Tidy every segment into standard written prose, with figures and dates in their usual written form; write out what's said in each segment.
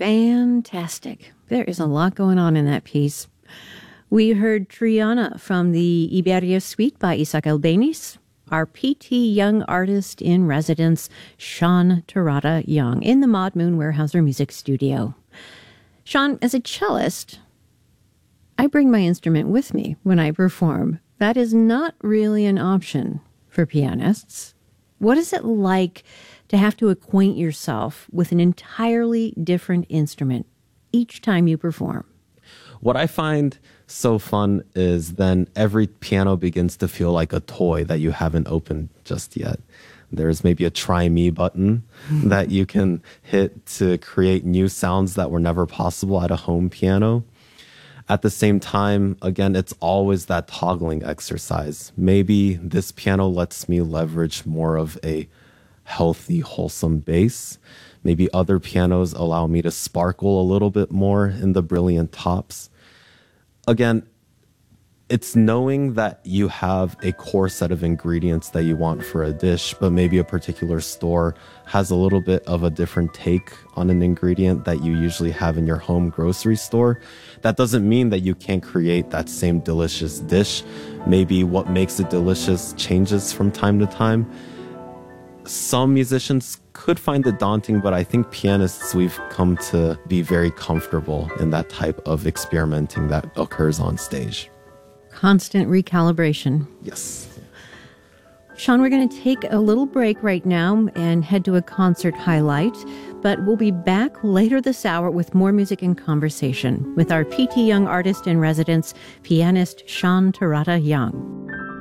Fantastic. There is a lot going on in that piece. We heard Triana from the Iberia Suite by Isaac Albeniz. Our P.T. Young artist in residence, Sean Terada Young, in the Maud Moon Weyerhaeuser Music Studio. Sean, as a cellist, I bring my instrument with me when I perform. That is not really an option for pianists. What is it like to have to acquaint yourself with an entirely different instrument each time you perform? What I find so fun is then every piano begins to feel like a toy that you haven't opened just yet. There's maybe a try me button that you can hit to create new sounds that were never possible at a home piano. At the same time, again, it's always that toggling exercise. Maybe this piano lets me leverage more of a healthy, wholesome bass. Maybe other pianos allow me to sparkle a little bit more in the brilliant tops. Again, it's knowing that you have a core set of ingredients that you want for a dish, but maybe a particular store has a little bit of a different take on an ingredient that you usually have in your home grocery store. That doesn't mean that you can't create that same delicious dish. Maybe what makes it delicious changes from time to time. Some musicians could find it daunting, but I think pianists, we've come to be very comfortable in that type of experimenting that occurs on stage. Constant recalibration. Yes. Sean, we're going to take a little break right now and head to a concert highlight, but we'll be back later this hour with more music and conversation with our P.T. Young artist in residence, pianist Sean Terada Young.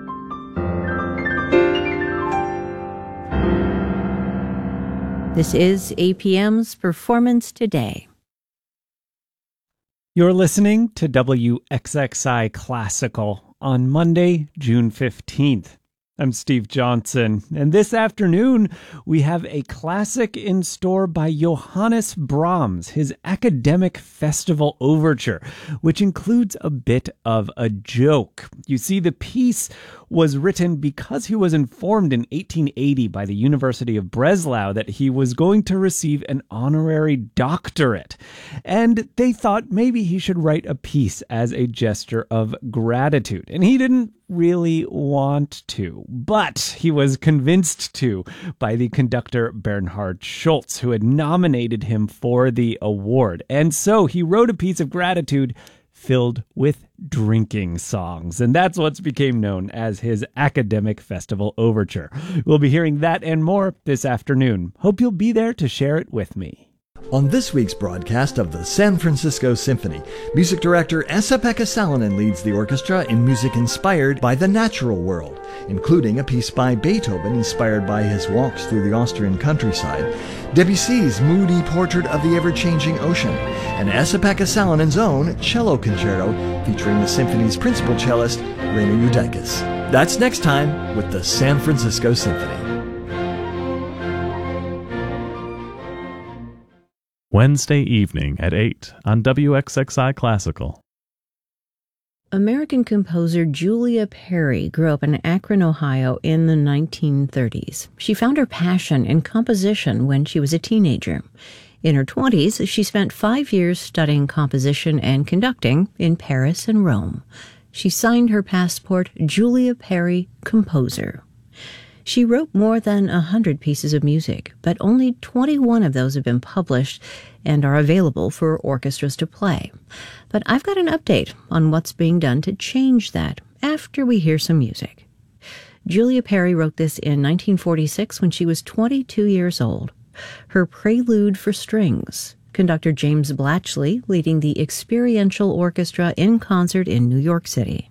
This is APM's Performance Today. You're listening to WXXI Classical on Monday, June 15th. I'm Steve Johnson, and this afternoon we have a classic in store by Johannes Brahms, his Academic Festival Overture, which includes a bit of a joke. You see, the piece was written because he was informed in 1880 by the University of Breslau that he was going to receive an honorary doctorate. And they thought maybe he should write a piece as a gesture of gratitude. And he didn't really want to, but he was convinced to by the conductor Bernhard Schultz, who had nominated him for the award. And so he wrote a piece of gratitude filled with drinking songs. And that's what's became known as his Academic Festival Overture. We'll be hearing that and more this afternoon. Hope you'll be there to share it with me. On this week's broadcast of the San Francisco Symphony, music director Esa-Pekka Salonen leads the orchestra in music inspired by the natural world, including a piece by Beethoven inspired by his walks through the Austrian countryside, Debussy's moody portrait of the ever-changing ocean, and Esa-Pekka Salonen's own cello concerto featuring the symphony's principal cellist, Rainer Judaitis. That's next time with the San Francisco Symphony. Wednesday evening at 8 on WXXI Classical. American composer Julia Perry grew up in Akron, Ohio in the 1930s. She found her passion in composition when she was a teenager. In her 20s, she spent 5 years studying composition and conducting in Paris and Rome. She signed her passport Julia Perry Composer. She wrote more than 100 pieces of music, but only 21 of those have been published and are available for orchestras to play. But I've got an update on what's being done to change that after we hear some music. Julia Perry wrote this in 1946 when she was 22 years old. Her Prelude for Strings, conductor James Blatchley leading the Experiential Orchestra in concert in New York City.